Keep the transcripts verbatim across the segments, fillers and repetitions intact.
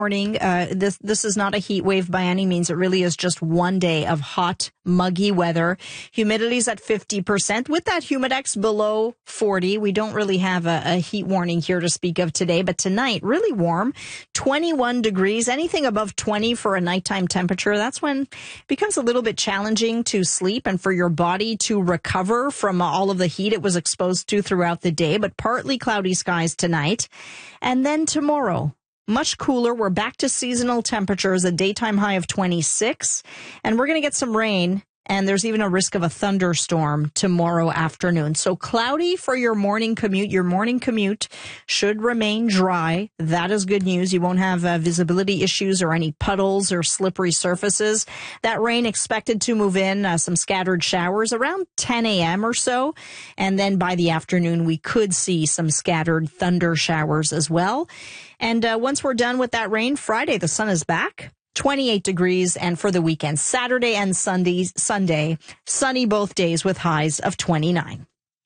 morning. Uh, this this is not a heat wave by any means. It really is just one day of hot, muggy weather. Humidity's at fifty percent. With that humidex below forty, we don't really have a, a heat warning here to speak of today. But tonight, really warm, twenty-one degrees. Anything above twenty for a nighttime temperature, that's when it becomes a little bit challenging to sleep and for your body to recover from all of the heat it was exposed to throughout the day. But partly cloudy skies tonight. And then tomorrow, much cooler. We're back to seasonal temperatures, a daytime high of twenty-six. And we're going to get some rain. And there's even a risk of a thunderstorm tomorrow afternoon. So cloudy for your morning commute. Your morning commute should remain dry. That is good news. You won't have uh, visibility issues or any puddles or slippery surfaces. That rain expected to move in, uh, some scattered showers around ten a.m. or so. And then by the afternoon, we could see some scattered thunder showers as well. And uh, once we're done with that rain, Friday, the sun is back. twenty-eight degrees, and for the weekend, Saturday and Sunday, Sunday, sunny both days with highs of twenty-nine.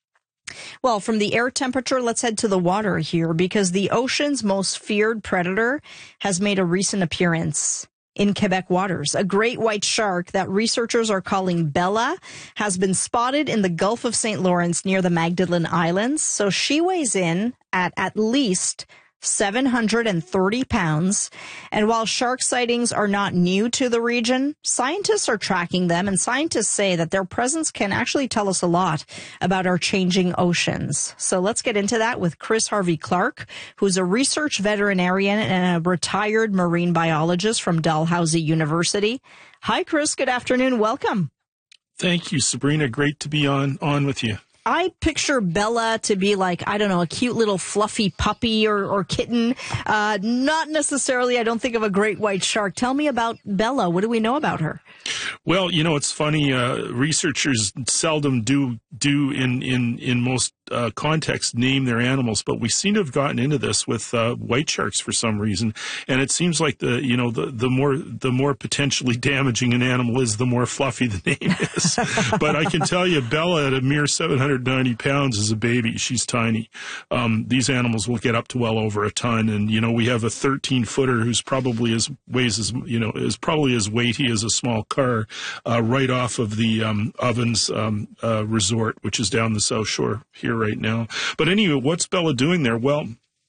Well, from the air temperature, let's head to the water here because the ocean's most feared predator has made a recent appearance in Quebec waters. A great white shark that researchers are calling Bella has been spotted in the Gulf of Saint Lawrence near the Magdalen Islands. So she weighs in at at least seven hundred thirty pounds. And while shark sightings are not new to the region, scientists are tracking them, and scientists say that their presence can actually tell us a lot about our changing oceans. So let's get into that with Chris Harvey-Clarke, who's a research veterinarian and a retired marine biologist from Dalhousie University. Hi, Chris. Good afternoon. Welcome. Thank you, Sabrina. Great to be on, on with you. I picture Bella to be like, I don't know, a cute little fluffy puppy or, or kitten. Uh, not necessarily, I don't think of a great white shark. Tell me about Bella. What do we know about her? Well, you know, it's funny. Uh, researchers seldom do do in in in most uh, contexts name their animals, but we seem to have gotten into this with uh, white sharks for some reason. And it seems like the you know the the more the more potentially damaging an animal is, the more fluffy the name is. But I can tell you, Bella at a mere seven hundred ninety pounds is a baby. She's tiny. Um, these animals will get up to well over a ton, and you know we have a thirteen footer who's probably as weighs as you know is probably as weighty as a small car, uh, right off of the um, Ovens um, uh, Resort, which is down the South Shore here right now. But anyway, what's Bella doing there? Well,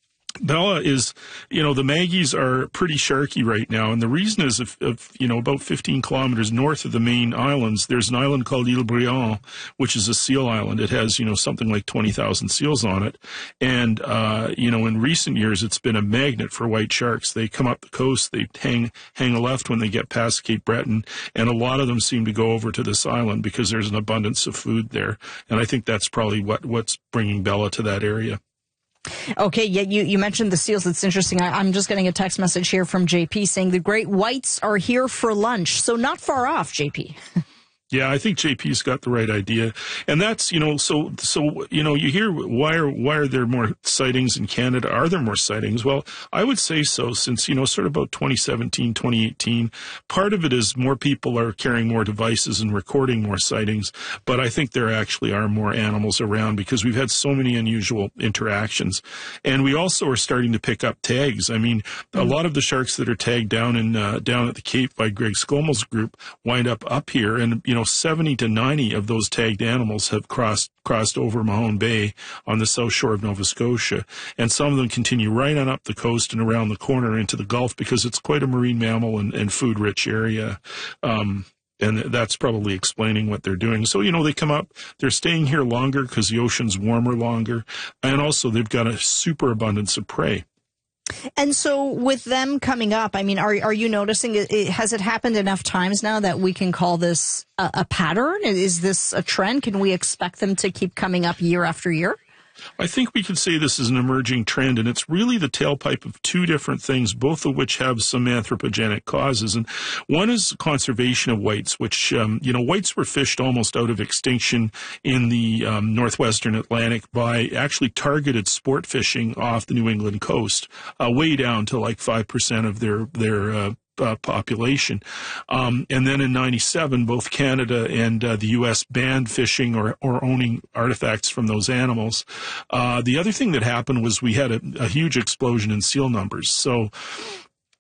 Bella is, you know, the Maggies are pretty sharky right now, and the reason is, if, if you know, about fifteen kilometers north of the main islands, there's an island called Ile Briand, which is a seal island. It has, you know, something like twenty thousand seals on it, and, uh, you know, in recent years, it's been a magnet for white sharks. They come up the coast, they hang, hang a left when they get past Cape Breton, and a lot of them seem to go over to this island because there's an abundance of food there, and I think that's probably what, what's bringing Bella to that area. Okay, yeah, you, you mentioned the seals. It's interesting. I, I'm just getting a text message here from J P saying the great whites are here for lunch. So not far off, J P. Yeah, I think J P's got the right idea. And that's, you know, so, so, you know, you hear why are, why are there more sightings in Canada? Are there more sightings? Well, I would say so, since, you know, sort of about twenty seventeen, twenty eighteen, part of it is more people are carrying more devices and recording more sightings. But I think there actually are more animals around because we've had so many unusual interactions. And we also are starting to pick up tags. I mean, mm-hmm. a lot of the sharks that are tagged down in, uh, down at the Cape by Greg Skomel's group wind up up here, and, you know, seventy to ninety of those tagged animals have crossed crossed over Mahone Bay on the south shore of Nova Scotia. And some of them continue right on up the coast and around the corner into the Gulf because it's quite a marine mammal and, and food-rich area. Um, and that's probably explaining what they're doing. So, you know, they come up, they're staying here longer because the ocean's warmer longer. And also they've got a superabundance of prey. And so with them coming up, I mean, are are you noticing, it, has it happened enough times now that we can call this a, a pattern? Is this a trend? Can we expect them to keep coming up year after year? I think we could say this is an emerging trend, and it's really the tailpipe of two different things, both of which have some anthropogenic causes. And one is conservation of whites, which, um, you know, whites were fished almost out of extinction in the um, northwestern Atlantic by actually targeted sport fishing off the New England coast, uh, way down to like five percent of their, their, uh, Uh, population. Um, and then in ninety-seven, both Canada and uh, the U S banned fishing or, or owning artifacts from those animals. Uh, the other thing that happened was we had a, a huge explosion in seal numbers. So